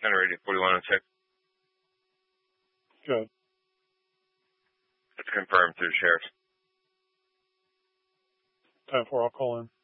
Center Radio 4106. Good. It's confirmed through the sheriff. 10-4, I'll call in.